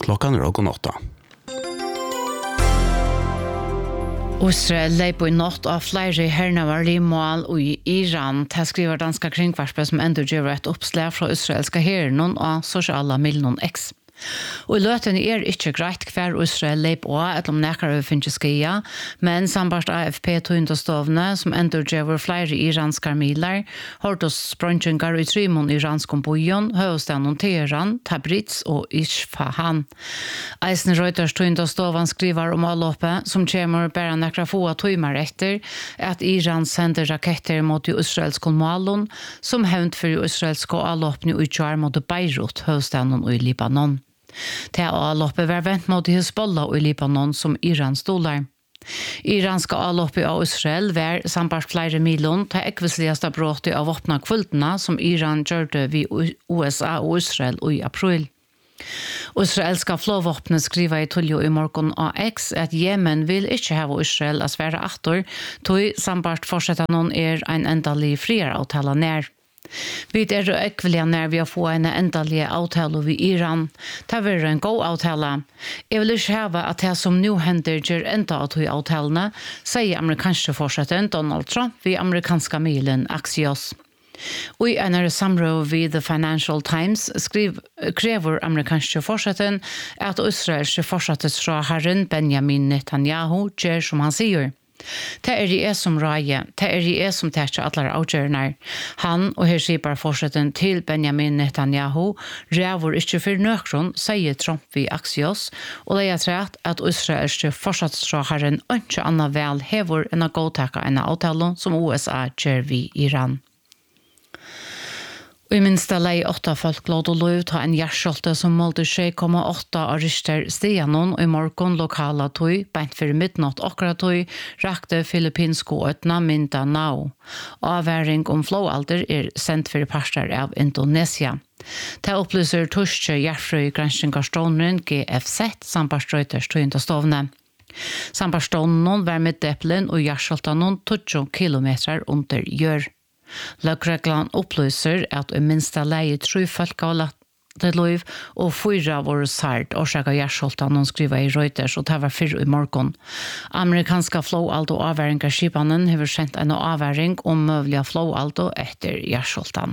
Klockan är 8. Israel lei på natt av flere hernavarlige mål i Iran. Det skriver danska kringvarspe som enda gjør et oppslag fra israelska herren og sosiale miljoner X. Og I løten ikke greit hver Israel lei på et om nekere finnes skia, men sambart AFP tøyndastovne som enda gjør flere iranske armiler, hørt oss sprøntjengar I trymon iransk bojon, høvestaden Teheran, Tabriz og Isfahan. Eisen Reuters tøyndastovan skriver om avloppet som kommer bare nekere få tøymer etter at Iran sender raketter mot israelske målen som hevnt for israelske avloppene utgjør mot Beirut, høvestaden I Libanon. Det avloppet var vent mot Hezbollah I Libanon som Iran stolar. Iranska avloppet av Israel var sambart flere miljoner til ekvisligaste brottet av åpna kvultene som Iran gjørte vid USA og Israel I april. Israelska flåvåpnet skriver I tuljo I morgon AX at Yemen vil ikke ha Israel å svære atter, tog sambart fortsette noen en endelig frieravtale nær. Vi ekvelige nær vi få en endelig avtale ved Iran. Det var en god avtale. Jeg vil ikke heve at det som nå hender gjør enda av de avtalene, sier amerikanske forsetten Donald Trump ved amerikanske milen Axios. Og I en samråd ved The Financial Times krever amerikanske forsetten at israelske forsettes fra herren Benjamin Netanyahu gjør som han sier. Det jeg som raje, det jeg som tætje alle avgjørende. Han og her skipar forsetten til Benjamin Netanyahu ræver ikke for nøkron, sier Trump ved Axios, og det trett at israelske forsettsrådherren ikke annet vel hever enn å godtake en avtale som USA gjør ved Iran. I minsta lei 8 folk låt og lov ta en hjerskjolte som målte 6,8 av rister stianon og I morgon lokala tøy, beint for midnatt akkurat tøy, rakte filippinsko øtna Mindanao. Avværing om flåalder sendt for parter av Indonesia. Det opplyser torske hjerfrøy granskingarståneren GFZ samt Reuters tøyndastovne. Sambarstånden var med deppelen og hjerskjoltanon 20 kilometer under gjør. Løkreglan opplyser at I minsta leie 3 folk av latt lov og 4 var sært årsak av hjerskjoltan hun skriver I Reuters og det var 4 I morgon. Amerikanska flåalt og avværingarskipanen har sendt en avværing om møvlige flåalt og etter hjerskjoltan.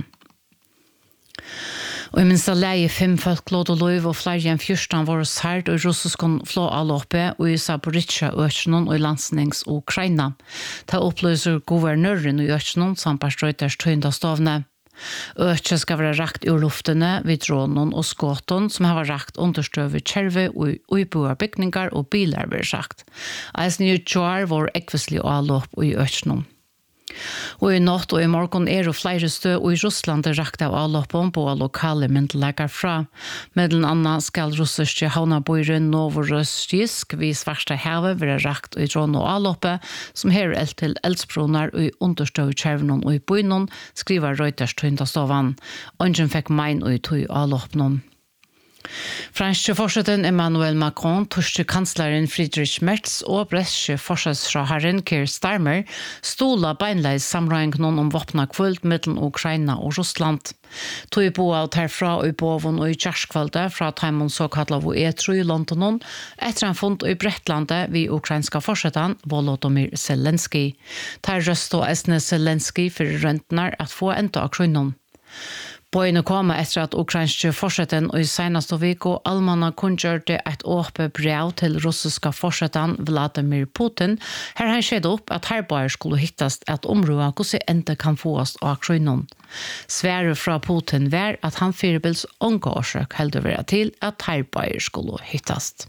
Og I minsta leie 5 folk låt og lov og flere enn 14 var sært og russiskon flåaloppe og I Zaporizjzja-økenen og I landsnings Ukraina. Det opplyser guvernøren I økenen samt Reuters tøyndastovne. Økene skal være rakt ur luftene vid dronen og skåten som har rakt understøve kjerve og uiboer bygninger og biler vil sagt. Eisen I utgjør var ekvislig avlopp I økenen. Og I natt og I morgon det flere stø og I Russland rakt av avloppen på lokale myndelæger fra. Mellom annet skal russiske havnabøyren Novorossiysk vid Svarta havet være rakt I drone og avloppet som her til eldsbroner og I understøv kjervnen og I bøynen, skriver Reuters tøyndastovan. Ongen fikk mein og I tøy avloppen. Franske forsetten Emmanuel Macron, tyske kansleren Friedrich Merz og bretske forsvarsrådherren Keir Starmer stola beinleis samrøringen om våpna kvöld mellom Ukraina og Russland. Tog på av herfra og I boven og I kjærskvalde fra Taimon såkallet hvor tro I London etter en fund I Bretlandet ved ukrainska forsetten Volodymyr Zelensky. Der røstå Esne Zelensky for røntner at få enda av krunnen. Bøyene kommer etter at ukrainske forsetten og I seneste viko allmanna kunngjørte et åpe brev til russiska forsetten Vladimir Putin, her han skjedde opp at herbar skulle hittast at området hvordan enda kan fås av krunnen. Svære fra Putin var at han fyrbils årsøk heldur være til at herbar skulle hittast.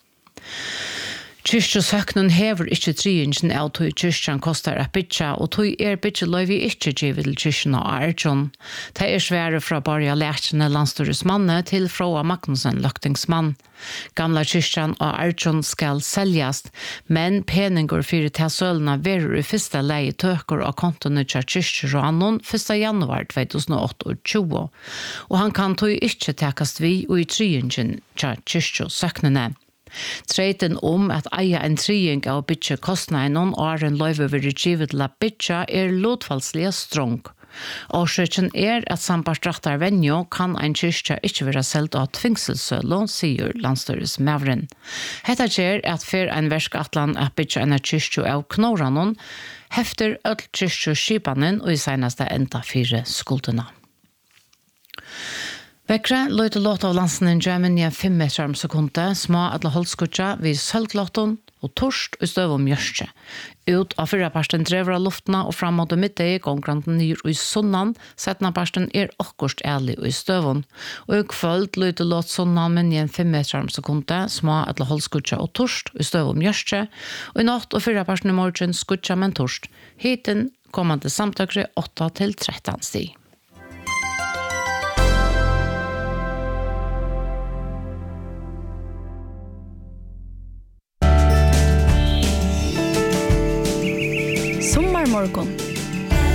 Kyrkjøsøknen hever ikke triingen av tog kyrkjen kostar at bytja, og tog bytja løyvi ikke givet til kyrkjen og Arjon. Det svære fra Borja Lækjene landstyresmanne til Fråa Magnussen løktingsmann. Gamla kyrkjen og Arjon skal seljast, men peningur fyrir til sølene verur I fyrsta leie tøker av kontoene til kyrkjer og annon 1. januar 2028, og han kan tog ikke takast vi og I triingen til kyrkjøsøknene. Treiten at eia en triing av bytje kostnaden noen åren løyve vil givet til at bytje lotfallslig strong. Årsøken at sambarstrattar venjo kan ein kyrkja ikkje være selt av tvingselssølo, sier landstøres Mavren. Hetta gjør at for ein verskatlan at bytja en kyrkja av knoranon, hefter öll kyrkja skipanen og i senaste enda 4 skuldena. Vekre løyte låt av landsen Germany 5 meter om sekundet, små at la holdskutja vid sølglåten og torst og støv om mjørste. Ut av 4 parsten drever av luftene og fram mot middag, gongranten nyr og i sunnan, settene parsten akkurst ærlig og i støvun. Og i kvöld løyte låt sunnan men igjen 5 meter om sekundet, små at la holdskutja og torst og støv om mjørste, og i natt og 4 parsten i morgen skutja men torst. Hiten kommande samtøkre 8 til 13 stig.